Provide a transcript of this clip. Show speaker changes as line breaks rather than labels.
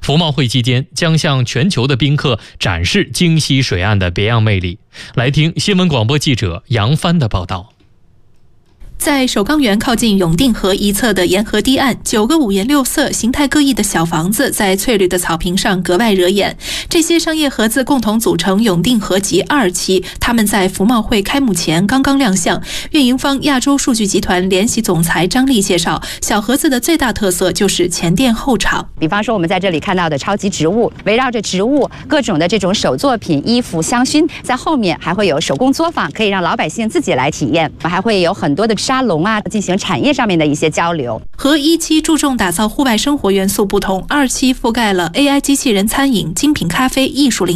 服贸会期间将向全球的宾客展示京西水岸的别样魅力。来听新闻广播记者杨帆的报道。
在首钢园靠近永定河一侧的沿河堤岸，9个五颜六色、形态各异的小房子在翠绿的草坪上格外惹眼。这些商业合资共同组成永定河集2期，他们在服贸会开幕前刚刚亮相。运营方亚洲数据集团联席总裁张丽介绍，小盒子的最大特色就是前店后厂。
比方说我们在这里看到的超级植物，围绕着植物各种的这种手作品、衣服、香薰，在后面还会有手工作坊，可以让老百姓自己来体验。还会有很多的沙龙啊，进行产业上面的一些交流。
和1期注重打造户外生活元素不同，2期覆盖了 AI 机器人餐饮、精品咖啡、艺术领域。